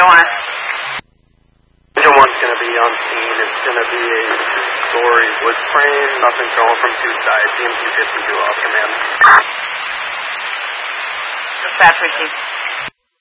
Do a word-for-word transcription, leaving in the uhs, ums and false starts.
Angel one. Angel one's going to be on scene. It's going to be a story wood frame, nothing going from two sides. D M T fifty-two off command. Dispatch received.